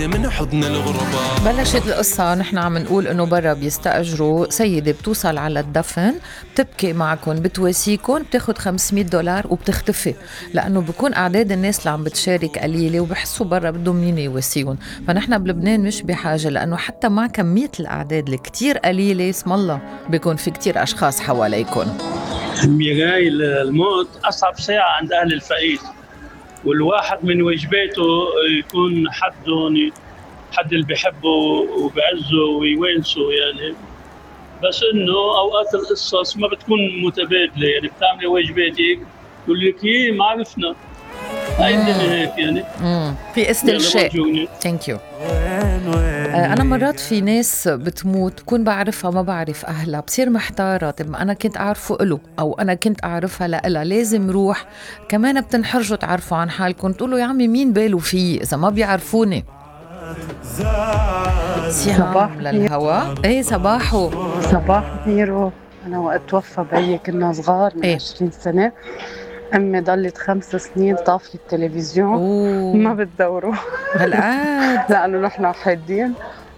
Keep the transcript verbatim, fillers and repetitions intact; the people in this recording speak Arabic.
حماية من حضن الغرباء. بلشت القصة نحن عم نقول إنه برا بيستأجروا سيدة بتوصل على الدفن، بتبكي معكم، بتواسيكم، بتاخد خمسمية دولار وبتختفي، لأنه بيكون أعداد الناس اللي عم بتشارك قليلة وبحسوا برا بدهم مين يواسيهم. فنحن بلبنان مش بحاجة، لأنه حتى مع كمية الأعداد الكتير قليلة اسم الله بيكون في كتير أشخاص حواليكم. ميراي الموت أصعب ساعة عند أهل الفقيد، والواحد من واجباته يكون حدهم، حد اللي بيحبه وبعزه ويوانسه يعني. بس إنه أوقات القصص ما بتكون متبادلة، يعني بتعملي واجباتك يقول لك إيه ما عرفنا، هاي الدنيا هيك يعني. امم في استلشاء. ثانك يو. أنا مرات في ناس بتموت بكون بعرفها ما بعرف أهلها، بصير محتارة، طب أنا كنت أعرفه إله أو أنا كنت أعرفها لإلها، لازم روح. كمان بتنحرجوا تعرفوا عن حالكم، تقولوا يا عمي مين باله فيه إذا ما بيعرفوني. صباح للهوا. إيه صباحو. صباح هيرو. أنا وقت توفى بيي كنا صغار من إيه؟ عشرين سنة. أمي ضلت خمس سنين طافية التلفزيون. أوه. ما بتدوروا هالقد. لأنه نحن حادين.